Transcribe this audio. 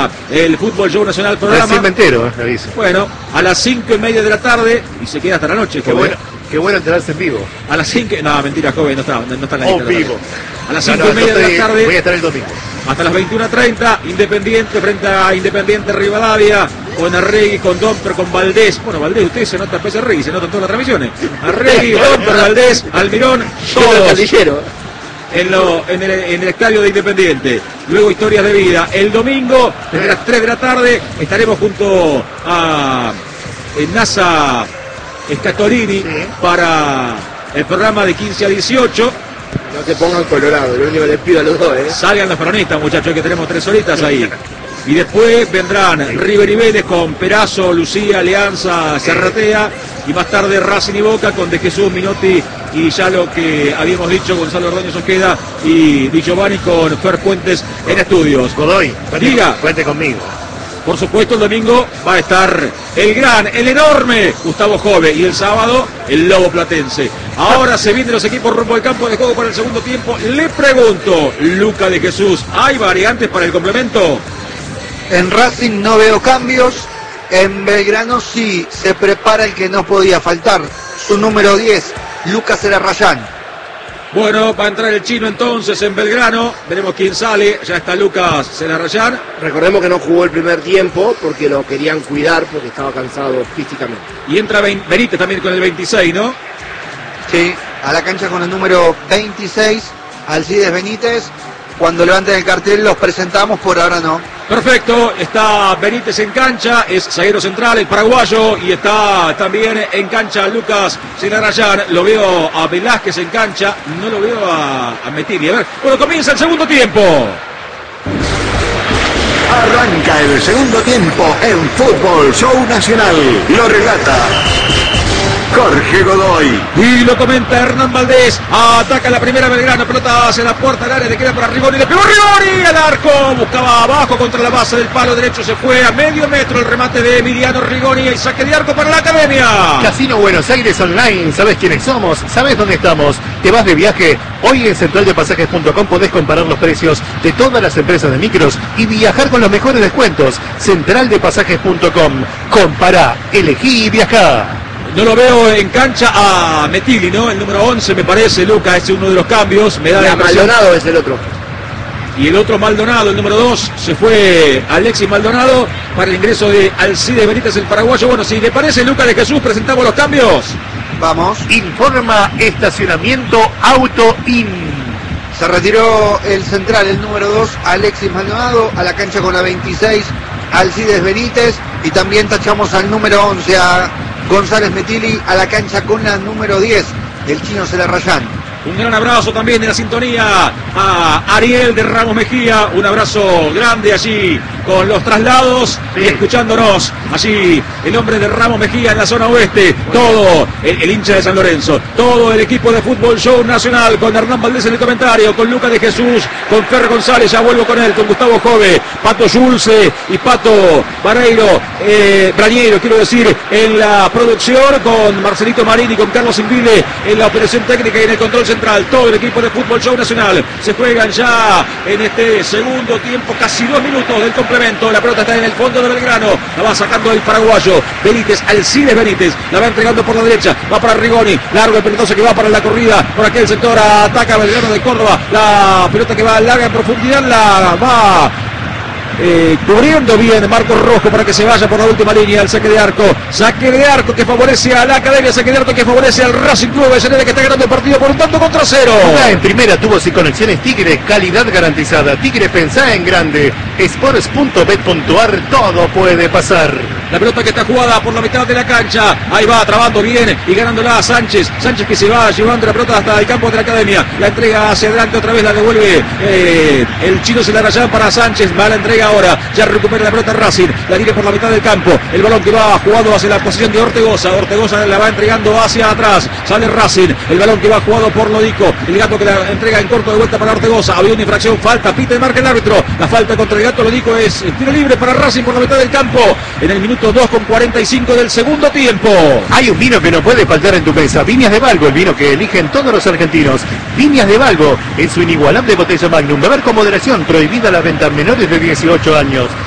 arranca el Fútbol Show Nacional programa. Recién me entero, aviso. Bueno, a las 5:30 de la tarde y se queda hasta la noche. Qué bueno enterarse en vivo. A las 5, no, mentira, joven, no está en la lista. Vivo. A las 5:30 de la tarde. Voy a estar el domingo. Hasta las 21:30, Independiente frente a Independiente Rivadavia, con Arregui, con Domper, con Valdés. Bueno, Valdés, usted se nota a Arregui, se nota en todas las transmisiones. Arregui, Domper, Valdés, Almirón, todos en el estadio de Independiente. Luego Historias de Vida. El domingo, desde las 3 de la tarde, estaremos junto a NASA Scatolini para el programa de 15 a 18. No se pongan colorado, lo único que les pido a los dos, Salgan los peronistas, muchachos, que tenemos 3 horitas ahí. Y después vendrán River y Vélez con Perazo, Lucía, Alianza, Cerratea. Y más tarde Racing y Boca con De Jesús, Minotti y ya lo que habíamos dicho, Gonzalo Ordóñez Ojeda y Di Giovanni con Fer Puentes en estudios. Godoy, cuente conmigo. Por supuesto, el domingo va a estar el gran, el enorme Gustavo Jove y el sábado el Lobo Platense. Ahora se vienen los equipos rumbo al campo de juego para el segundo tiempo. Le pregunto, Luca de Jesús, ¿hay variantes para el complemento? En Racing no veo cambios. En Belgrano sí se prepara el que no podía faltar, su número 10, Lucas Elarrayán. Bueno, va a entrar el chino entonces en Belgrano. Veremos quién sale. Ya está Lucas Elarrayán. Recordemos que no jugó el primer tiempo porque lo querían cuidar porque estaba cansado físicamente. Y entra Benítez también con el 26, ¿no? Sí, a la cancha con el número 26, Alcides Benítez. Cuando levanten el cartel los presentamos, por ahora no. Perfecto, está Benítez en cancha, es zaguero central, el paraguayo, y está también en cancha Lucas Elarrayán. Lo veo a Velázquez en cancha, no lo veo a Metigli. A ver, bueno, comienza el segundo tiempo. Arranca el segundo tiempo en Fútbol Show Nacional. Lo relata Jorge Godoy. Y lo comenta Hernán Valdés. Ataca la primera Belgrano. Pelota hacia la puerta del área. Le queda para Rigoni. Le pegó Rigoni al arco. Buscaba abajo contra la base del palo derecho. Se fue a medio metro el remate de Emiliano Rigoni. Y saque de arco para la Academia. Casino Buenos Aires Online. ¿Sabes quiénes somos? ¿Sabes dónde estamos? ¿Te vas de viaje? Hoy en centraldepasajes.com podés comparar los precios de todas las empresas de micros y viajar con los mejores descuentos. Centraldepasajes.com. Compará, elegí y viajá. No lo veo en cancha a Metigli, ¿no? El número 11 me parece, Luca, es uno de los cambios. Me da la impresión. Maldonado es el otro. Y el otro Maldonado, el número 2, se fue Alexis Maldonado para el ingreso de Alcides Benítez, el paraguayo. Bueno, si le parece, Luca de Jesús, presentamos los cambios. Vamos. Informa Estacionamiento Auto In. Se retiró el central, el número 2, Alexis Maldonado, a la cancha con la 26, Alcides Benítez. Y también tachamos al número 11, a González Metigli, a la cancha con la número 10, el chino Elarrayán. Un gran abrazo también en la sintonía a Ariel de Ramos Mejía. Un abrazo grande allí con los traslados y escuchándonos. Allí el hombre de Ramos Mejía en la zona oeste. Todo el hincha de San Lorenzo. Todo el equipo de Fútbol Show Nacional con Hernán Valdés en el comentario. Con Lucas de Jesús. Con Fer González. Ya vuelvo con él. Con Gustavo Jove. Pato Yulce y Pato Brañeiro, quiero decir, en la producción. Con Marcelito Marini y con Carlos Invile en la operación técnica y en el control central. Todo el equipo de Fútbol Show Nacional se juegan ya en este segundo tiempo, casi 2 minutos del complemento. La pelota está en el fondo de Belgrano, la va sacando el paraguayo Benítez, Alcides Benítez, la va entregando por la derecha, va para Rigoni, largo el pelotazo que va para la corrida, por aquel sector ataca Belgrano de Córdoba, la pelota que va larga en profundidad, la va cubriendo bien Marcos Rojo para que se vaya por la última línea. El saque de arco que favorece a la Academia, saque de arco que favorece al Racing Club Avellaneda, que está ganando el partido por un tanto contra 0. En primera tubos y conexiones Tigre, calidad garantizada. Tigre, pensá en grande. Sports.bet.ar, todo puede pasar. La pelota que está jugada por la mitad de la cancha, ahí va trabando bien y ganándola a Sánchez que se va llevando la pelota hasta el campo de la Academia, la entrega hacia adelante, otra vez la devuelve el chino Elarrayán para Sánchez, va la entrega ahora, ya recupera la pelota Racing, la tiene por la mitad del campo, el balón que va jugado hacia la posición de Ortegoza la va entregando hacia atrás, sale Racing, el balón que va jugado por Lodico, el Gato que la entrega en corto de vuelta para Ortegoza, había una infracción, falta, pita y marca el árbitro, la falta contra el Gato Lodico es tiro libre para Racing por la mitad del campo, en el minuto 2:45 del segundo tiempo. Hay un vino que no puede faltar en tu mesa, Viñas de Valgo, el vino que eligen todos los argentinos. Viñas de Valgo, en su inigualable botella Magnum, beber con moderación, prohibida la venta a menores de 18 años.